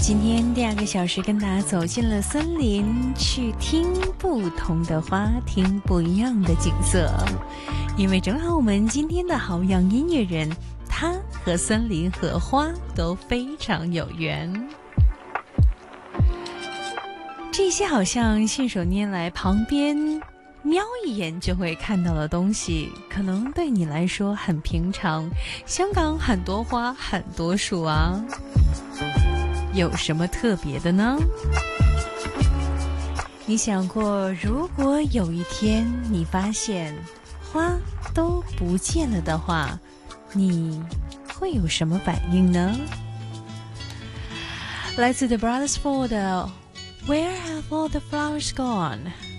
今天第2个小时跟大家走进了森林，去听不同的花，听不一样的景色。因为正好我们今天的好样音乐人，他和森林和花都非常有缘。这些好像信手拈来，旁边瞄一眼就会看到的东西，可能对你来说很平常。香港很多花，很多树啊。有什么特别的呢？你想过，如果有一天你发现花都不见了的话，你会有什么反应呢？来自 The Brothers Four 的 Where Have All the Flowers Gone？